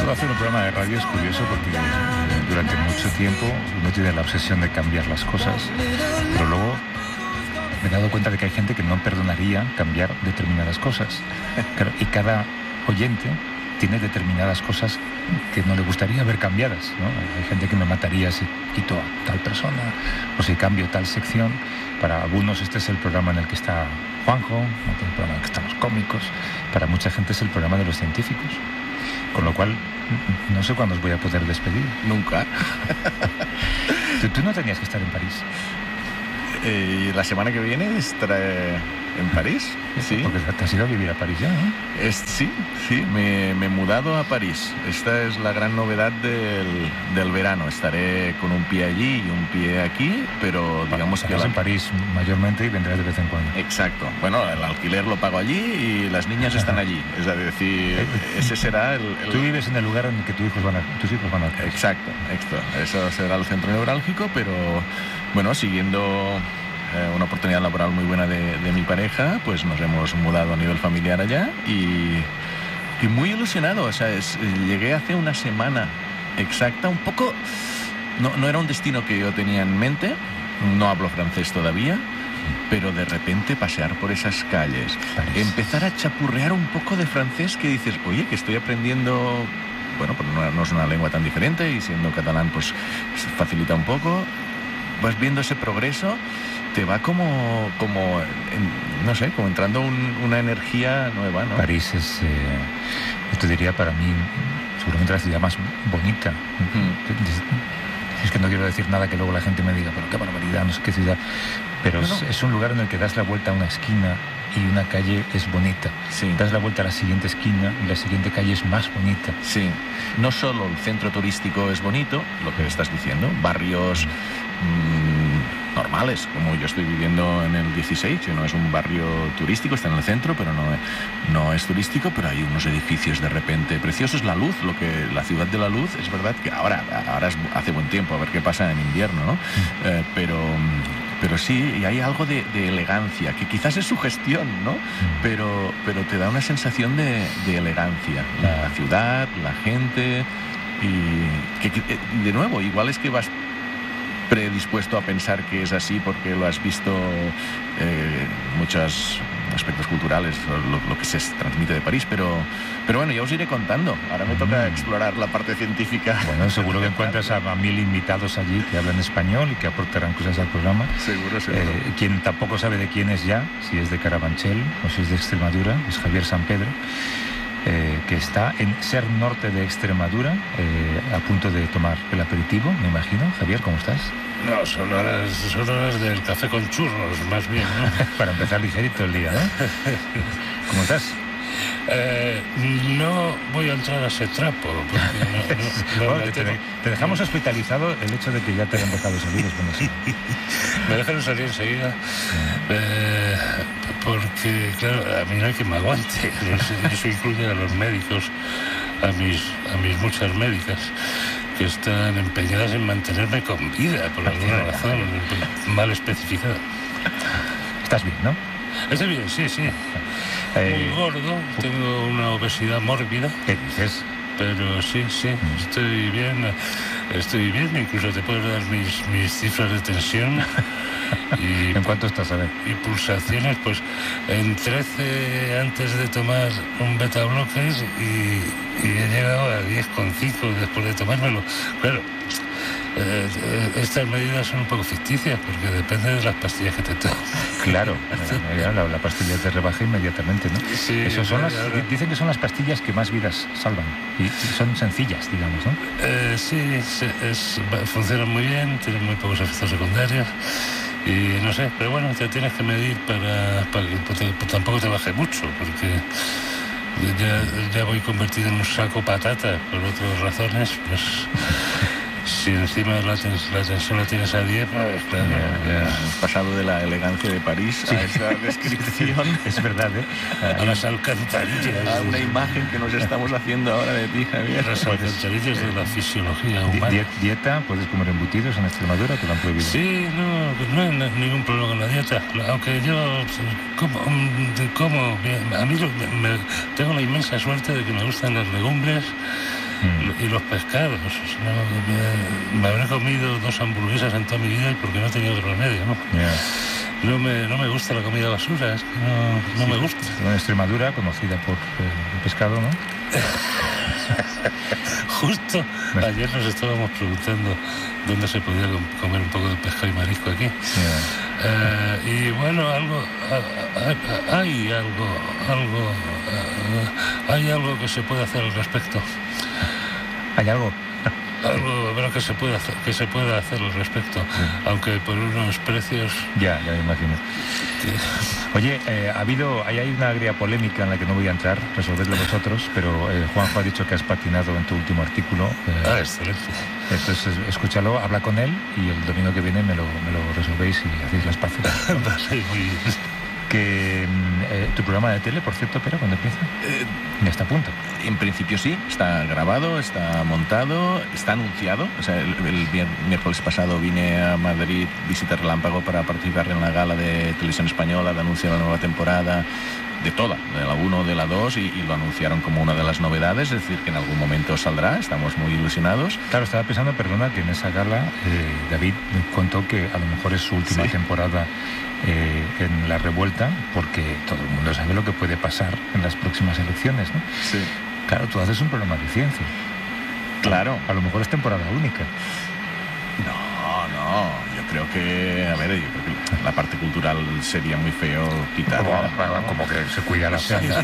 Esto de hacer un programa de radio es curioso porque durante mucho tiempo uno tiene la obsesión de cambiar las cosas, pero luego me he dado cuenta de que hay gente que no perdonaría cambiar determinadas cosas. Claro, y cada oyente tiene determinadas cosas que no le gustaría ver cambiadas, ¿no? Hay gente que me mataría si quito a tal persona o si cambio tal sección. Para algunos este es el programa en el que está Juanjo, otro el programa en el que están los cómicos. Para mucha gente es el programa de los científicos. Con lo cual, no sé cuándo os voy a poder despedir. Nunca. ¿Tú no tenías que estar en París? La semana que viene estaré en París. Sí. Porque te has ido a vivir a París ya, ¿no? Sí, me he mudado a París. Esta es la gran novedad del verano. Estaré con un pie allí y un pie aquí, pero digamos que... Estarás en París mayormente y vendrás de vez en cuando. Exacto. Bueno, el alquiler lo pago allí y las niñas están allí. Es decir, ese será el... Tú vives en el lugar en el que tus hijos van a París. Exacto. Eso será el centro neurálgico, pero bueno, siguiendo... una oportunidad laboral muy buena de mi pareja, pues nos hemos mudado a nivel familiar allá y muy ilusionado. O sea, llegué hace una semana exacta, un poco... No era un destino que yo tenía en mente, no hablo francés todavía, pero de repente pasear por esas calles, París. Empezar a chapurrear un poco de francés que dices, oye, que estoy aprendiendo... Bueno, pues no es una lengua tan diferente y siendo catalán pues facilita un poco. Vas viendo ese progreso, te va como no sé, como entrando una energía nueva, ¿no? París es, yo te diría, para mí, seguramente la ciudad más bonita. Es que no quiero decir nada que luego la gente me diga, pero qué barbaridad, no sé qué ciudad. Pero no. Es un lugar en el que das la vuelta a una esquina y una calle es bonita. Sí. Das la vuelta a la siguiente esquina y la siguiente calle es más bonita. Sí. No solo el centro turístico es bonito, lo que estás diciendo, barrios... normales, como yo estoy viviendo en el 16, que no es un barrio turístico, está en el centro, pero no es turístico, pero hay unos edificios de repente preciosos. La luz, la ciudad de la luz, es verdad que ahora hace buen tiempo, a ver qué pasa en invierno, ¿no? Pero sí, y hay algo de elegancia, que quizás es su gestión, ¿no? Pero te da una sensación de elegancia. La ciudad, la gente, y que de nuevo, igual es que vas predispuesto a pensar que es así porque lo has visto muchos aspectos culturales, lo que se transmite de París, pero bueno, ya os iré contando. Ahora me toca explorar la parte científica. Bueno, seguro que encuentras a 1000 invitados allí que hablan español y que aportarán cosas al programa. Seguro. Quien tampoco sabe de quién es ya, si es de Carabanchel o si es de Extremadura, es Javier San Pedro, que está en Ser Norte de Extremadura, a punto de tomar el aperitivo, me imagino. Javier, ¿cómo estás? No, son horas del café con churros, más bien, ¿no? Para empezar ligerito el día, ¿no? ¿Cómo estás? No voy a entrar a ese trapo. Te dejamos hospitalizado el hecho de que ya te hayan dejado salir. Es bueno, sí. Me dejan salir enseguida porque, claro, a mí no hay que me aguante. Eso incluye a los médicos, a mis muchas médicas, que están empeñadas en mantenerme con vida por alguna razón mal especificada. ¿Estás bien, no? Estoy bien, sí. Muy gordo, tengo una obesidad mórbida. ¿Qué dices? Pero sí, estoy bien, incluso te puedo dar mis cifras de tensión. Y, ¿en cuánto estás, a ver? Y pulsaciones, pues en 13 antes de tomar un beta bloques y he llegado a 10,5 después de tomármelo. Claro, estas medidas son un poco ficticias porque depende de las pastillas que te tomes. Claro, la pastilla te rebaja inmediatamente, ¿no? Sí, eso son dicen que son las pastillas que más vidas salvan y son sencillas, digamos, ¿no? Funcionan muy bien, tienen muy pocos efectos secundarios. Y no sé, pero bueno, te tienes que medir para que tampoco te baje mucho, porque ya voy convertido en un saco patata por otras razones, pues si encima la tensión la tienes a 10, pues claro. Ya has pasado de la elegancia de París a esa descripción. Es verdad, ¿eh? A las alcantarillas. A una imagen que nos estamos haciendo ahora de ti, Javier. Las alcantarillas de la fisiología humana. ¿Dieta? ¿Puedes comer embutidos en Extremadura? ¿Te lo han prohibido? Sí, no hay ningún problema con la dieta. Aunque yo como bien. A mí tengo la inmensa suerte de que me gustan las legumbres y los pescados. No, me habré comido 2 hamburguesas en toda mi vida porque no tenía otro remedio, ¿no? Yeah. No me gusta la comida basura, es que no me gusta. En Extremadura, conocida por el pescado, ¿no? Justo ayer nos estábamos preguntando dónde se podía comer un poco de pescado y marisco aquí. Yeah. Y bueno, hay algo que se puede hacer al respecto. ¿Hay algo? Algo bueno, que se pueda hacer al respecto, sí. Aunque por unos precios... Ya me imagino. Oye, hay una agria polémica en la que no voy a entrar, resolvedlo vosotros, pero Juanjo ha dicho que has patinado en tu último artículo. Excelente. Entonces, escúchalo, habla con él y el domingo que viene me lo resolvéis y hacéis las paces. Vale, muy bien. Que tu programa de tele, por cierto, pero ¿cuándo empieza? Ya está a punto. En principio sí, está grabado, está montado, está anunciado. O sea, el miércoles pasado vine a Madrid, visita relámpago, para participar en la gala de Televisión Española, de anuncio de la nueva temporada, de toda, de la 1, de la 2, y lo anunciaron como una de las novedades, es decir, que en algún momento saldrá, estamos muy ilusionados. Claro, estaba pensando, perdona, que en esa gala David contó que a lo mejor es su última temporada en La Revuelta, porque todo el mundo sabe lo que puede pasar en las próximas elecciones, ¿no? Sí. Claro, tú haces un programa de ciencia. Claro. A lo mejor es temporada única. No, yo creo que la parte cultural sería muy feo quitarla. Como que se cuida la sería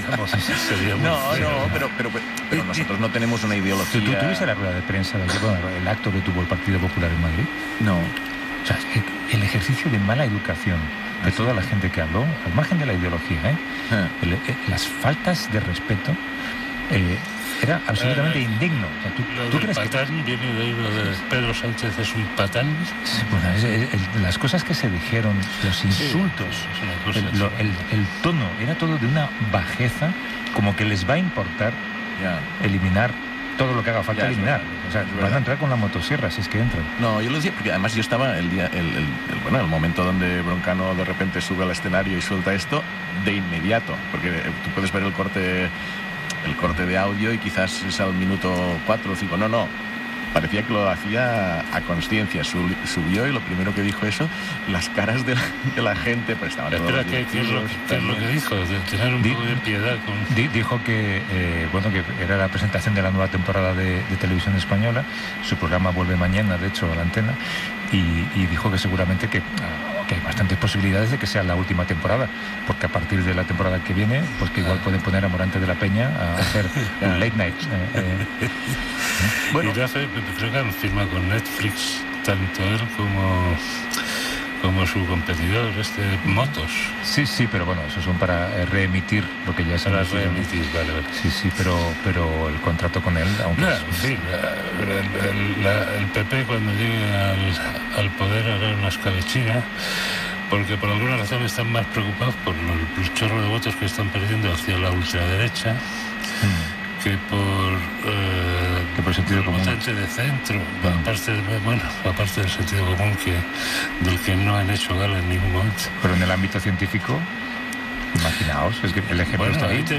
pero nosotros no tenemos una ideología. ¿Tú viste la rueda de prensa el acto que tuvo el Partido Popular en Madrid? No. O sea, el ejercicio de mala educación de toda la gente que habló, al margen de la ideología, las faltas de respeto, era absolutamente indigno. O sea, ¿tú crees patán viene de ahí, lo de Pedro Sánchez es un patán? Sí, bueno, las cosas que se dijeron, los insultos, el tono, era todo de una bajeza, como que les va a importar eliminar todo lo que haga falta eliminar. O sea, van a entrar con la motosierra si es que entran. No, yo lo decía porque además yo estaba el momento donde Broncano de repente sube al escenario y suelta esto de inmediato, porque tú puedes ver el corte de audio y quizás es al minuto 4 o 5. No, parecía que lo hacía a conciencia. Subió y lo primero que dijo eso, las caras de la gente, pues estaban todos. Espera, ¿qué es lo que dijo? De tener un poco de piedad con... Dijo que que era la presentación de la nueva temporada de Televisión Española. Su programa vuelve mañana, de hecho, a la antena, y dijo que seguramente que hay bastantes posibilidades de que sea la última temporada, porque a partir de la temporada que viene, pues que igual pueden poner a Morante de la Peña a hacer un late night. Bueno, y creo que han firmado con Netflix, tanto él como su competidor, Motos. Sí, pero bueno, esos son para reemitir lo que ya es para reemitir, vale. Sí, pero el contrato con él, aunque... No, en fin, el PP cuando llegue al poder hará una escabechina, porque por alguna razón están más preocupados por el chorro de votos que están perdiendo hacia la ultraderecha que por sentido común. Votante de centro, aparte del sentido común del que no han hecho gala en ningún momento. Pero en el ámbito científico, imaginaos, es que el ejemplo está ahí.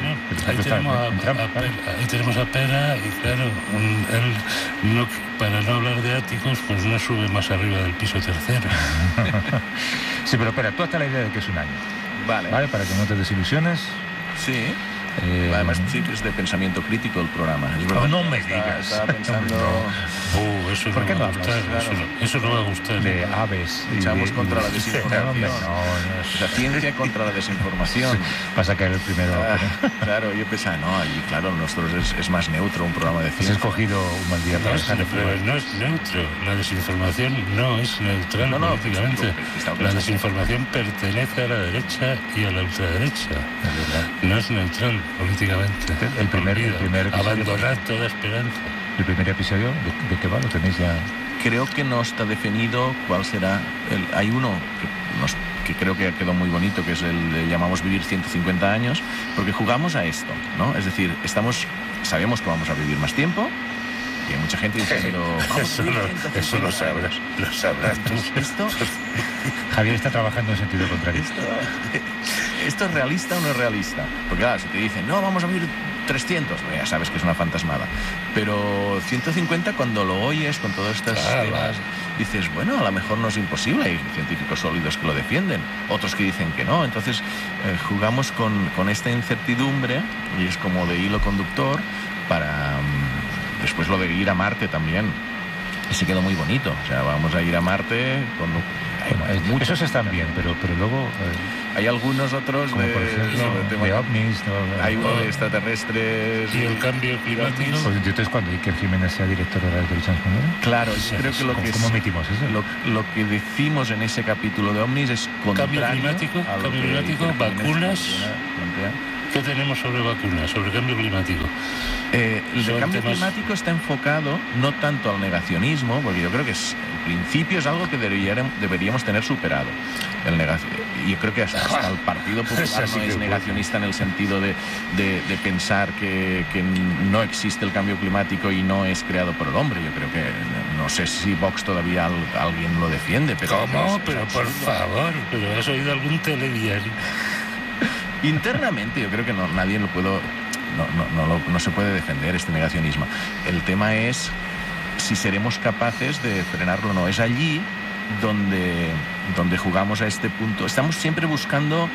Ahí tenemos a Pera y claro, él para no hablar de áticos, pues no sube más arriba del piso tercero. Sí, pero espera, tú hasta la idea de que es un año. Vale, para que no te desilusiones. Sí. Además, sí que es de pensamiento crítico el programa. No me digas. Estaba pensando... eso no va a gustar. Eso no va a gustar. De aves. Luchamos contra la desinformación. La ciencia contra la desinformación. Vas a caer el primero. Claro, yo pensaba, y claro, nosotros es más neutro un programa de ciencia. Has escogido un mal día para estar. Pero no es neutro. La desinformación no es neutral políticamente. La desinformación pertenece a la derecha y a la ultraderecha. No es neutral políticamente. El primer episodio, abandonar toda esperanza. ¿El primer episodio de qué va? ¿Lo tenéis ya? Creo que no está definido cuál será. Hay uno que creo que quedó muy bonito, que es el llamamos Vivir 150 años, porque jugamos a esto, ¿no? Es decir, sabemos que vamos a vivir más tiempo. Y hay mucha gente diciendo... Eso lo sabrás tú. Javier está trabajando en sentido contrario. ¿Esto es realista o no es realista? Porque claro, si te dicen, no, vamos a vivir 300, ya sabes que es una fantasmada. Pero 150, cuando lo oyes con todas estas temas, dices, bueno, a lo mejor no es imposible. Hay científicos sólidos que lo defienden, otros que dicen que no. Entonces jugamos con esta incertidumbre y es como de hilo conductor para después lo de ir a Marte también. Y se quedó muy bonito. O sea, vamos a ir a Marte con... Esos están bien, pero luego... hay algunos otros como por ejemplo de ovnis, hay uno de extraterrestres y el cambio climático. Pues entonces cuando Iker Jiménez sea director de la televisión española, claro, creo que ¿cómo emitimos eso? Lo que decimos en ese capítulo de ovnis es cambio climático, vacunas. ¿Qué tenemos sobre vacunas, sobre cambio climático? El de cambio climático está enfocado no tanto al negacionismo, porque yo creo que en principio es algo que deberíamos tener superado. Yo creo que hasta el Partido Popular no es negacionista en el sentido de pensar que no existe el cambio climático y no es creado por el hombre. Yo creo que, no sé si Vox todavía alguien lo defiende. Pero ¿cómo? Pero por favor, ¿pero has oído algún telediario? Internamente yo creo que nadie lo puede... No se puede defender este negacionismo. El tema es si seremos capaces de frenarlo o no. Es allí donde jugamos a este punto. Estamos siempre buscando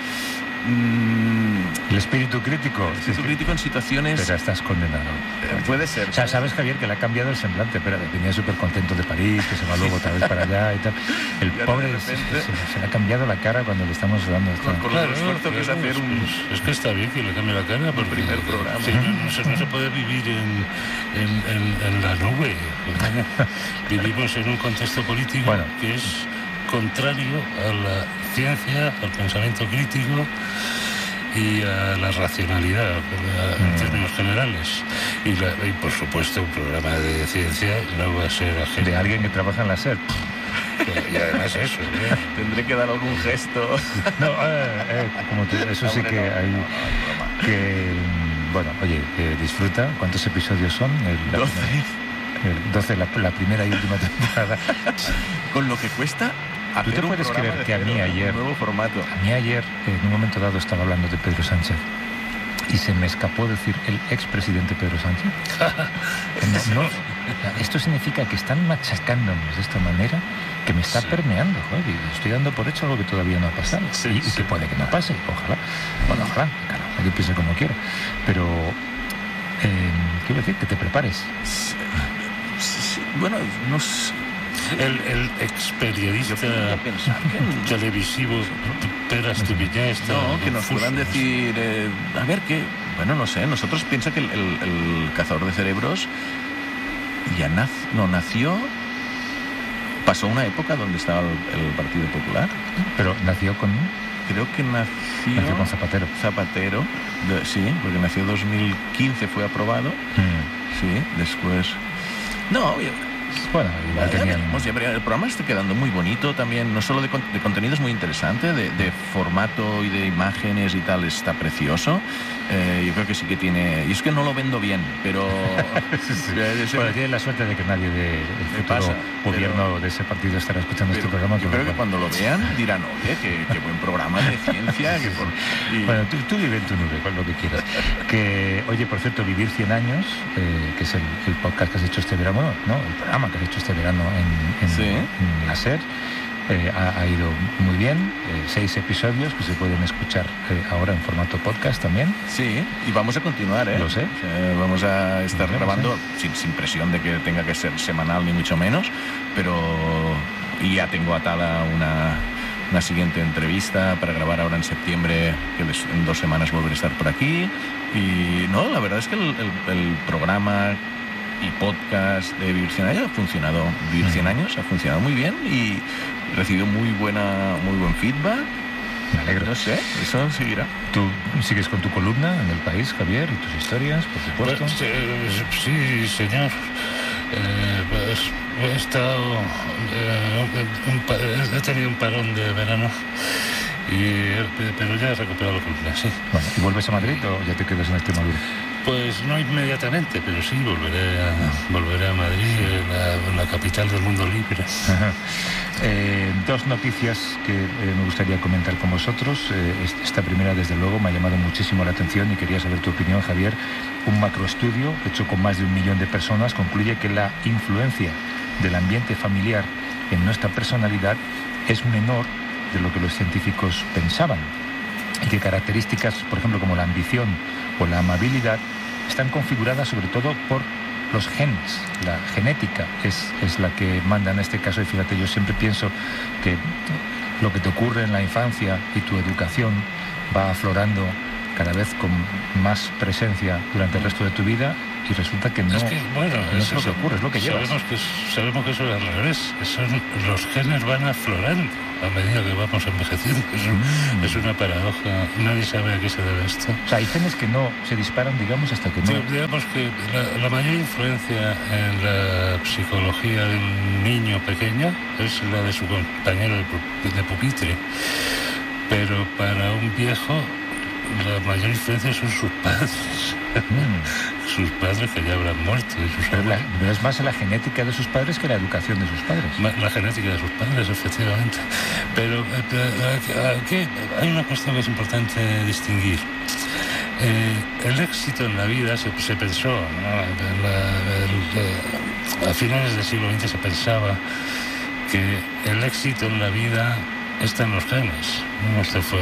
el espíritu crítico. El espíritu crítico en situaciones... Pero estás condenado. Puede ser. O sea, sabes, Javier, que le ha cambiado el semblante. Pero venía súper contento de París, que se va luego otra vez para allá y tal. El pobre se le ha cambiado la cara cuando le estamos dando esto. Con el esfuerzo que es hacer Es que está bien que le cambie la cara por el primer programa. Sí, no se puede vivir en la nube. Vivimos en un contexto político que es contrario a la ciencia, al pensamiento crítico y a la racionalidad en términos generales. Y por supuesto un programa de ciencia no va a ser ajeno. De alguien que trabaja en la SER. Y además eso, ¿eh? Tendré que dar algún gesto. No, eso sí que hay que... Bueno, oye, disfruta. ¿Cuántos episodios son? 12, la primera y última temporada. Con lo que cuesta... ¿Tú te puedes creer que a mí ayer, nuevo formato? A mí ayer, en un momento dado, estaba hablando de Pedro Sánchez y se me escapó decir el expresidente Pedro Sánchez? Esto significa que están machacándonos de esta manera que me está permeando, joder, y estoy dando por hecho algo que todavía no ha pasado y que puede que no pase, ojalá. Bueno, ojalá, claro, yo pienso como quiero, pero quiero decir que te prepares. Bueno, no sé. El experiodista televisivo Pere Estupiñán está... No, que nos puedan decir... a ver, qué... Bueno, no sé, nosotros piensa que el cazador de cerebros ya nació... Pasó una época donde estaba el Partido Popular. Pero nació con... Creo que nació con Zapatero. Sí, porque nació en 2015, fue aprobado. Sí, después... No, bueno, igual tenían... El programa está quedando muy bonito también, no solo de contenido es muy interesante, de formato y de imágenes y tal, está precioso. Yo creo que sí que tiene... Y es que no lo vendo bien, pero... sí. Bueno, tiene la suerte de que nadie del futuro gobierno de ese partido estará escuchando este programa. Yo creo que cuando lo vean dirán, oye, qué buen programa de ciencia. Bueno, tú vive en tu nube, con lo que quieras. Oye, por cierto, Vivir 100 años, que es el podcast que has hecho este verano, no, el programa que has hecho este verano en la SER, ha ido muy bien. 6 episodios que se pueden escuchar ahora en formato podcast también. Sí, y vamos a continuar, ¿eh? Lo sé. Vamos a estar grabando sin presión de que tenga que ser semanal ni mucho menos, pero ya tengo atada una siguiente entrevista para grabar ahora en septiembre, que en 2 semanas volveré a estar por aquí. Y no, la verdad es que el programa y podcast de Vivir 100 años ha funcionado. Vivir 100 años ha funcionado muy bien y recibido muy buen feedback. Me alegro. No sé, eso seguirá. ¿Tú sigues con tu columna en El País, Javier, y tus historias, por supuesto? Sí, señor. He estado... he tenido un parón de verano, pero ya he recuperado la columna, sí. Bueno, ¿y vuelves a Madrid o ya te quedas en Extremadura? Pues no inmediatamente, pero sí volveré volveré a Madrid, la capital del mundo libre. Dos noticias que me gustaría comentar con vosotros. Esta primera, desde luego, me ha llamado muchísimo la atención y quería saber tu opinión, Javier. Un macroestudio hecho con más de 1 millón de personas concluye que la influencia del ambiente familiar en nuestra personalidad es menor de lo que los científicos pensaban, y que características, por ejemplo, como la ambición o la amabilidad, están configuradas sobre todo por los genes. La genética es la que manda en este caso, y fíjate, yo siempre pienso que lo que te ocurre en la infancia y tu educación va aflorando cada vez con más presencia durante el resto de tu vida, y resulta que no es, lo que ocurre, es lo que llevas. Sabemos que eso es al revés. Los genes van aflorando a medida que vamos envejeciendo. Es una paradoja. Nadie sabe a qué se debe esto. O sea, hay genes que no se disparan, digamos, hasta que no... Sí, digamos que la mayor influencia en la psicología de un niño pequeño es la de su compañero de pupitre. Pero para un viejo, la mayor influencia son sus padres. Sus padres, que ya habrán muerto. Pero es más la genética de sus padres que la educación de sus padres. La genética de sus padres, efectivamente. Pero aquí hay una cuestión que es importante distinguir. El éxito en la vida se pensó, ¿no? A finales del siglo XX se pensaba que el éxito en la vida está en los genes. Esto fue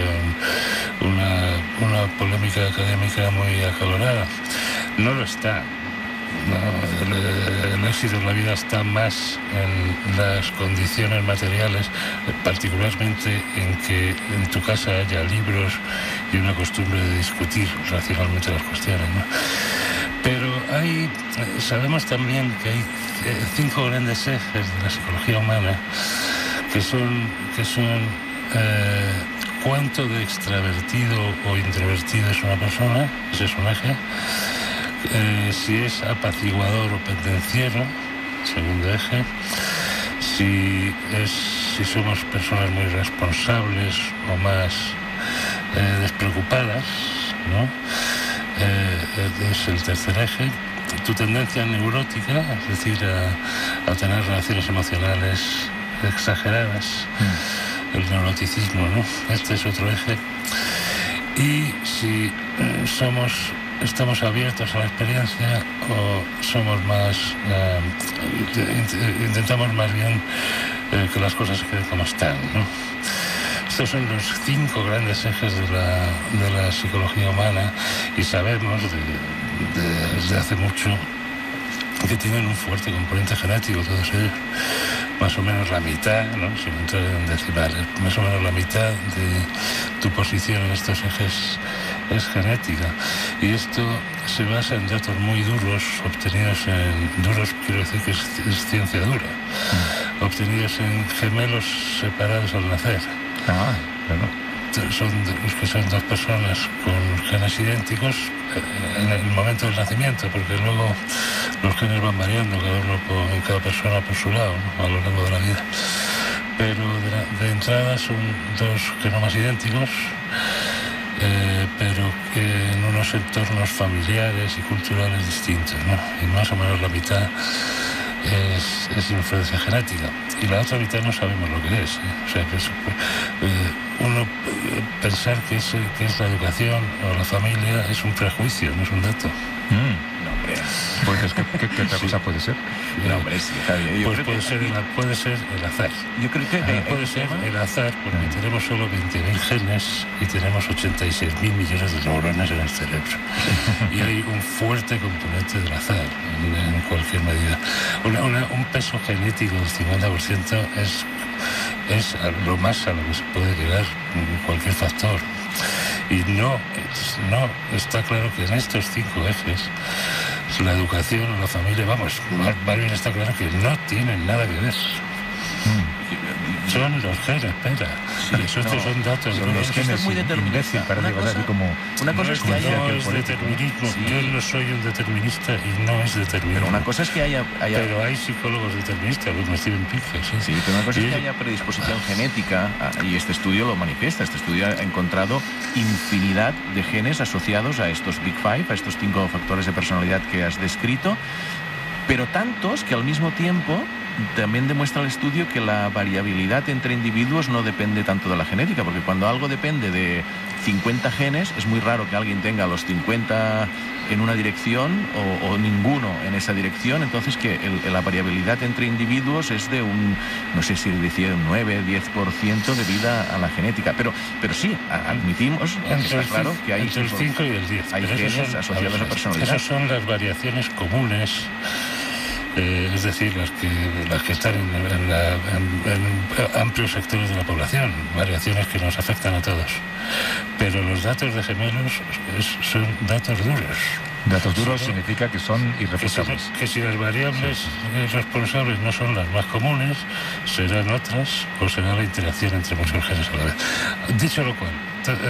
una polémica académica muy acalorada. No lo está. No, el éxito en la vida está más en las condiciones materiales, particularmente en que en tu casa haya libros y una costumbre de discutir racionalmente las cuestiones, ¿no? Pero sabemos también que hay 5 grandes ejes de la psicología humana que son cuánto de extravertido o introvertido es una persona, ese es un eje. Si es apaciguador o pendenciero, segundo eje. Si somos personas muy responsables o más despreocupadas, ¿no? Es el tercer eje. Tu tendencia neurótica, es decir, a tener relaciones emocionales exageradas, el neuroticismo, ¿no? Este es otro eje. Y si estamos abiertos a la experiencia o somos más intentamos más bien que las cosas se queden como están, ¿no? Estos son los 5 grandes ejes de la psicología humana, y sabemos desde hace mucho que tienen un fuerte componente genético, todos ellos. Más o menos la mitad, ¿no? Sin entrar en decimales, más o menos la mitad de tu posición en estos ejes es genética. Y esto se basa en datos muy duros, duros quiero decir que es ciencia dura, obtenidos en gemelos separados al nacer. Claro. Son dos personas con genes idénticos en el momento del nacimiento, porque luego los genes van variando, cada persona por su lado, ¿no? A lo largo de la vida. Pero de entrada son 2 genomas idénticos, pero en unos entornos familiares y culturales distintos, ¿no? Y más o menos la mitad es influencia genética, y la otra mitad no sabemos lo que es, ¿eh? O sea, pues, uno pensar que es la educación o la familia es un prejuicio, no es un dato. No, hombre. Pues, ¿qué otra cosa puede ser? No, hombre, sí, Javier. Pues puede ser el azar. Yo creo que puede ser el azar, porque tenemos solo 20.000 genes y tenemos 86.000 millones de neuronas en el cerebro. Y hay un fuerte componente del azar en cualquier medida. Un peso genético del 50% es lo más a lo que se puede llegar cualquier factor. Y no está claro que en estos 5 ejes la educación o la familia, más bien está claro que no tienen nada que ver. Son los genes, espera. Sí, estos son datos. Son los genes, es muy determinista. Una cosa es que haya... No es determinismo. Sí. Yo no soy un determinista y no es determinismo. Pero una cosa es que haya... Pero hay psicólogos deterministas, como Steven Pinker. Sí, pero una cosa es que haya predisposición genética, y este estudio lo manifiesta. Este estudio ha encontrado infinidad de genes asociados a estos Big Five, a estos 5 factores de personalidad que has descrito. pero tantos que al mismo tiempo también demuestra el estudio que la variabilidad entre individuos no depende tanto de la genética, porque cuando algo depende de 50 genes, es muy raro que alguien tenga los 50 en una dirección o ninguno en esa dirección. Entonces que la variabilidad entre individuos es de un, no sé si decía un 9-10% debido a la genética, pero sí, admitimos, está claro que hay entre el 5 y el 10. Hay genes asociados a personalidad. Esas son las variaciones comunes. Es decir, las que están en amplios sectores de la población, variaciones que nos afectan a todos. Pero los datos de gemelos son datos duros. Datos duros significa que son irrefutables. Que si las variables responsables no son las más comunes, serán otras o será la interacción entre muchos genes a la vez. Dicho lo cual,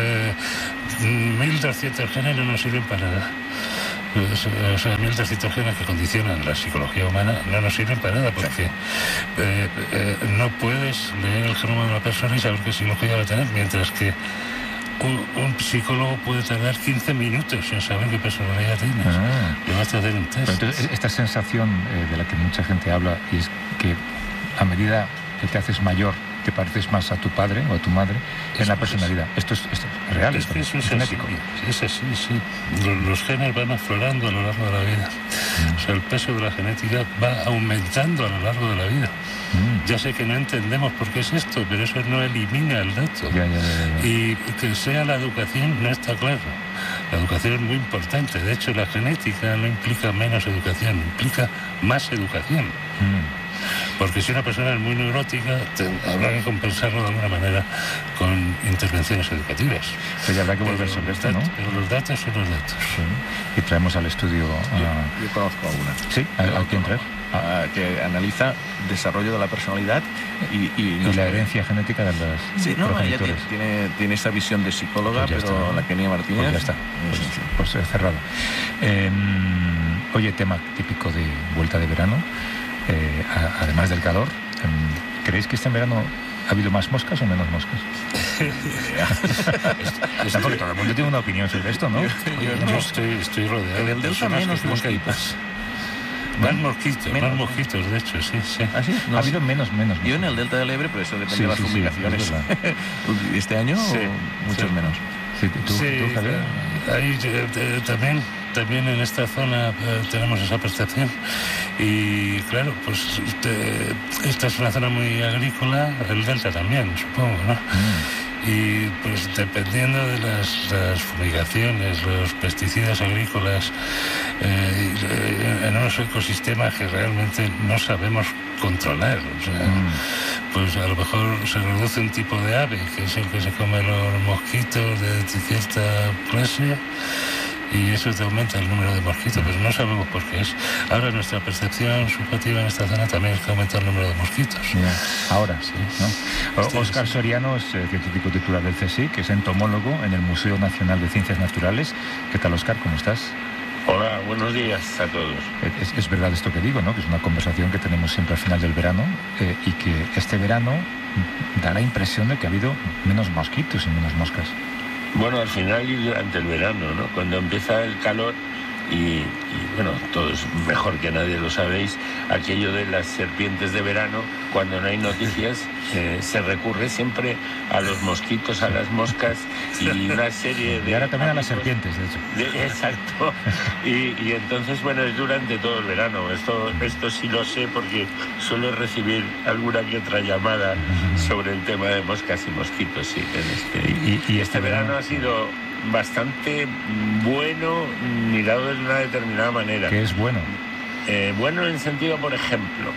1.200 genes no nos sirven para nada. O sea, 1.200 genes que condicionan la psicología humana no nos sirven para nada, porque no puedes leer el genoma de una persona y saber qué psicología va a tener, mientras que un psicólogo puede tardar 15 minutos en saber qué personalidad tienes. Le vas a hacer un test. Pero entonces, esta sensación de la que mucha gente habla, y es que a medida que te haces mayor, te pareces más a tu padre o a tu madre en la personalidad. Esto es real, es genético. Es así, sí. Los genes van aflorando a lo largo de la vida. O sea, el peso de la genética va aumentando a lo largo de la vida. Ya sé que no entendemos por qué es esto, pero eso no elimina el dato. Ya. Y que sea la educación no está claro. La educación es muy importante. De hecho, la genética no implica menos educación, implica más educación. Porque si una persona es muy neurótica, habrá que compensarlo de alguna manera con intervenciones educativas. Pero ya habrá que volver sobre esto, ¿no? Pero los datos son los datos. Sí. Y traemos al estudio... Yo conozco a una. ¿Sí? ¿A quién traer? Que analiza desarrollo de la personalidad y la herencia genética de las progenitores. Ella tiene esa visión de psicóloga, pues pero está, la Kenia Martínez... Pues ya está, pues cerrado. Oye, tema típico de vuelta de verano, además del calor, ¿creéis que este verano ha habido más moscas o menos moscas? Porque todo el mundo tiene una opinión sobre esto, ¿no? Yo estoy rodeado. En el Delta menos mosquitos. Más mosquitos, de hecho, sí. ¿Ah, sí? No, ha habido menos. Yo en el Delta del Ebre, pero eso depende de las fumigaciones. Este año muchos menos. ¿Tú, Javier? Ahí también en esta zona tenemos esa percepción. Y claro, pues esta es una zona muy agrícola, el Delta también, supongo, ¿no? Y pues dependiendo de las fumigaciones, los pesticidas agrícolas, en unos ecosistemas que realmente no sabemos controlar. O sea, pues a lo mejor se reduce un tipo de ave, que es el que se come los mosquitos de cierta clase, y eso te aumenta el número de mosquitos, pero no sabemos por qué es. Ahora nuestra percepción subjetiva en esta zona también es que aumenta el número de mosquitos. Ahora sí, ¿no? Óscar Soriano es científico titular del CSIC, que es entomólogo en el Museo Nacional de Ciencias Naturales. ¿Qué tal, Óscar? ¿Cómo estás? Hola, buenos días a todos. Es verdad esto que digo, ¿no? Que es una conversación que tenemos siempre al final del verano, y que este verano da la impresión de que ha habido menos mosquitos y menos moscas. Bueno, al final y durante el verano, ¿no? Cuando empieza el calor y bueno, todos mejor que nadie lo sabéis, aquello de las serpientes de verano, cuando no hay noticias, se recurre siempre a los mosquitos, a las moscas y una serie de... Y ahora también a las serpientes, de hecho. Exacto. Y entonces, bueno, es durante todo el verano. Esto sí lo sé porque suelo recibir alguna que otra llamada sobre el tema de moscas y mosquitos, sí. Y este verano ha sido bastante bueno mirado de una determinada manera. ¿Qué es bueno? Bueno en sentido, por ejemplo,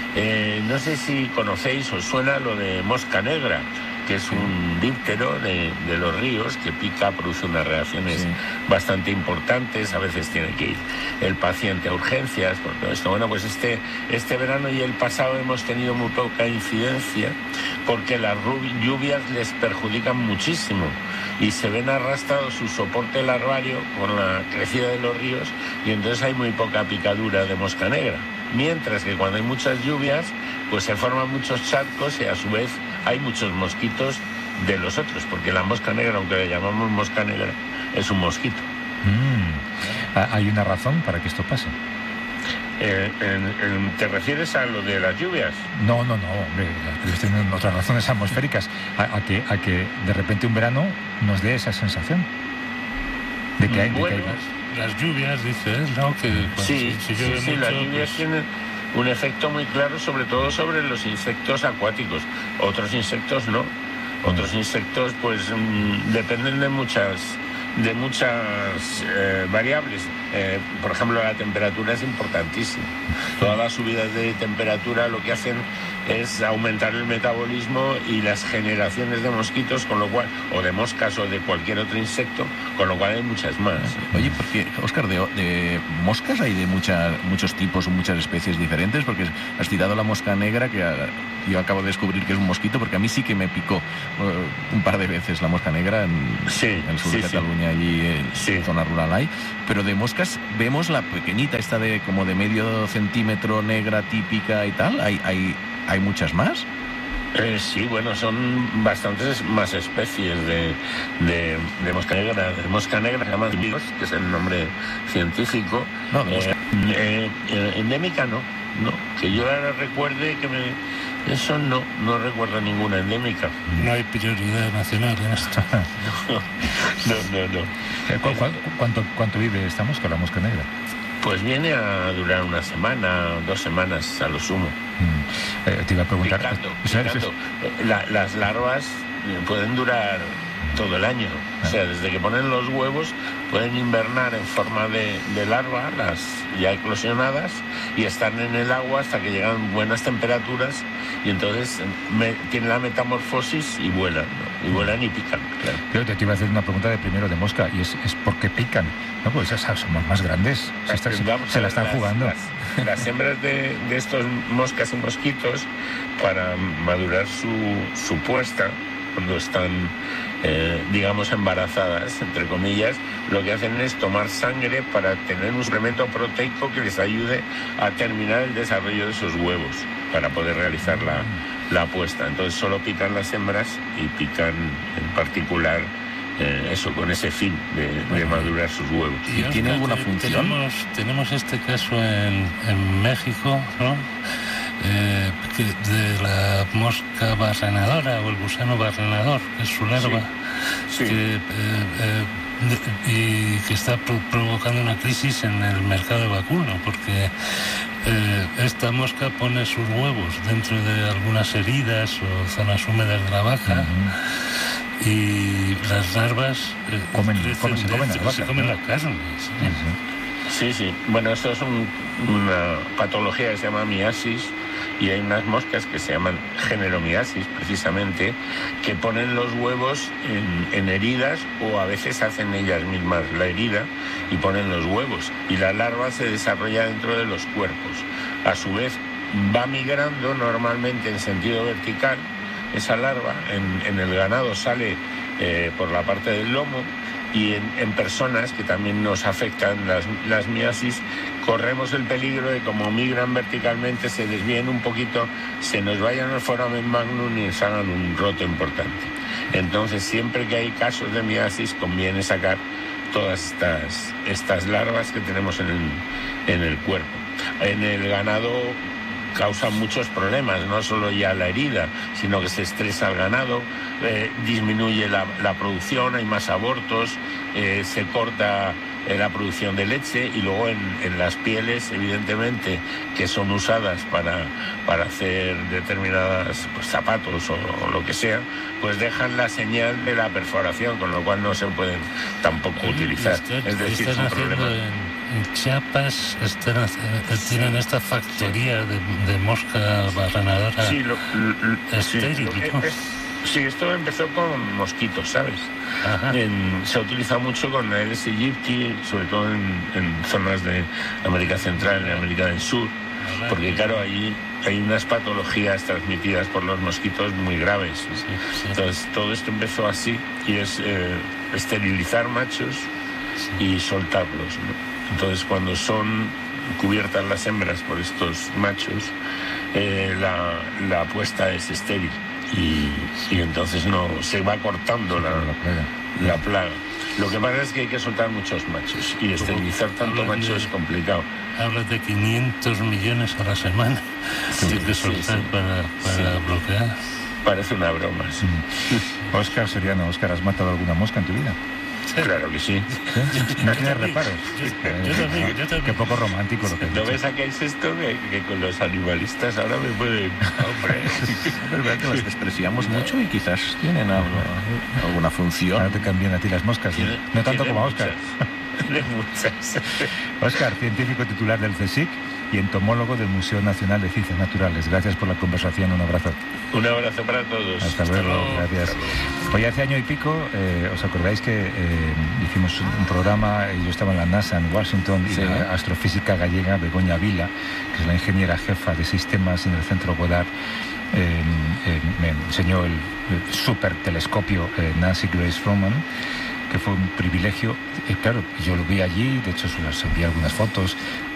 no sé si conocéis o suena lo de mosca negra, que es un díptero de los ríos que pica, produce unas reacciones bastante importantes. A veces tiene que ir el paciente a urgencias por todo esto. Bueno, pues este verano y el pasado hemos tenido muy poca incidencia porque las lluvias les perjudican muchísimo y se ven arrastrados su soporte larvario con la crecida de los ríos, y entonces hay muy poca picadura de mosca negra. Mientras que cuando hay muchas lluvias, pues se forman muchos charcos y a su vez hay muchos mosquitos de los otros, porque la mosca negra, aunque le llamamos mosca negra, es un mosquito. ¿Hay una razón para que esto pase? ¿Te refieres a lo de las lluvias? No, hombre, ellos tienen otras razones atmosféricas, a que de repente un verano nos dé esa sensación de que hay... Las lluvias, dices, ¿no? Que sí, las lluvias tienen un efecto muy claro, sobre todo sobre los insectos acuáticos. Otros insectos no. Otros insectos pues dependen de muchas variables. Por ejemplo, la temperatura es importantísima. Todas las subidas de temperatura lo que hacen es aumentar el metabolismo y las generaciones de mosquitos, con lo cual, o de moscas o de cualquier otro insecto, con lo cual hay muchas más. Oye, porque, Óscar, de moscas hay de muchos tipos o muchas especies diferentes, porque has citado la mosca negra, que yo acabo de descubrir que es un mosquito, porque a mí sí que me picó un par de veces la mosca negra en el sur de Cataluña, allí en zona rural hay, pero de moscas vemos la pequeñita esta de como de medio centímetro, negra, típica y tal. ¿Hay muchas más? Sí, bueno, son bastantes más especies de mosca negra. De mosca negra se llaman zimbidos, que es el nombre científico. No, endémica no, que yo ahora recuerde eso no recuerdo ninguna endémica. No hay prioridad nacional en esto. No. ¿Cuánto vive esta mosca, la mosca negra? Pues viene a durar una semana, 2 semanas a lo sumo. Te iba a preguntar... Picando. Las larvas pueden durar todo el año. O sea, desde que ponen los huevos pueden invernar en forma de larva, las ya eclosionadas, y están en el agua hasta que llegan buenas temperaturas, y entonces tienen la metamorfosis y vuelan, ¿no? Y vuelan y pican, claro. Yo te iba a hacer una pregunta de primero de mosca, y es ¿por qué pican? No, pues esas somos más grandes, se la están jugando. Las hembras de estos moscas y mosquitos, para madurar su puesta, cuando están, digamos, embarazadas, entre comillas, lo que hacen es tomar sangre para tener un suplemento proteico que les ayude a terminar el desarrollo de esos huevos, para poder realizar la puesta. Entonces solo pican las hembras y pican en particular eso, con ese fin de madurar sus huevos. ¿Y tiene alguna función? Tenemos este caso en México, ¿no? De la mosca barrenadora o el gusano barrenador, que es su larva, y que está provocando una crisis en el mercado vacuno, porque esta mosca pone sus huevos dentro de algunas heridas o zonas húmedas de la vaca, y las larvas se comen la carne. Sí. Bueno, esto es una patología que se llama miasis, y hay unas moscas que se llaman generomiasis, precisamente, que ponen los huevos en heridas, o a veces hacen ellas mismas la herida y ponen los huevos, y la larva se desarrolla dentro de los cuerpos. A su vez va migrando normalmente en sentido vertical. Esa larva en el ganado sale por la parte del lomo, y en personas que también nos afectan las miasis, corremos el peligro de, como migran verticalmente, se desvíen un poquito, se nos vayan al foramen magnum y nos hagan un roto importante. Entonces, siempre que hay casos de miasis, conviene sacar todas estas larvas que tenemos en el cuerpo. En el ganado causan muchos problemas, no solo ya la herida, sino que se estresa el ganado, disminuye la producción, hay más abortos, se corta la producción de leche, y luego en las pieles, evidentemente, que son usadas para hacer determinadas zapatos o lo que sea, pues dejan la señal de la perforación, con lo cual no se pueden tampoco utilizar. Es decir, es un problema. En Chiapas tienen esta factoría de mosca barrenadora estéril. Sí, esto empezó con mosquitos, ¿sabes? Se ha utilizado mucho con Aedes aegypti, sobre todo en zonas de América Central y América del Sur, porque claro, ahí hay unas patologías transmitidas por los mosquitos muy graves. Entonces todo esto empezó así, y es esterilizar machos y soltarlos, ¿no? Entonces, cuando son cubiertas las hembras por estos machos, la puesta es estéril, y entonces no se va cortando la plaga. Lo que pasa es que hay que soltar muchos machos, y esterilizar tanto macho es complicado. hablas de 500 millones a la semana que tienes que soltar para bloquear. Parece una broma, sí. Óscar Soriano, Óscar, ¿has matado alguna mosca en tu vida? Claro que sí. No tienes reparos. Yo también. Qué poco romántico lo que has ¿No dicho. ves a qué es esto? Que con los animalistas ahora me pueden... Hombre. Es verdad que los despreciamos mucho y quizás tienen alguna función. Ahora te cambian a ti las moscas, ¿no? No tanto como a Óscar. Tiene muchas. Óscar, científico titular del CSIC y entomólogo del Museo Nacional de Ciencias Naturales. Gracias por la conversación, un abrazo. Un abrazo para todos. Hasta luego, gracias. Hoy hace año y pico, ¿os acordáis que hicimos un programa? Yo estaba en la NASA en Washington y la astrofísica gallega Begoña Vila, que es la ingeniera jefa de sistemas en el Centro Goddard, me enseñó el super telescopio Nancy Grace Roman, que fue un privilegio. Claro, yo lo vi allí, de hecho se las envié algunas fotos,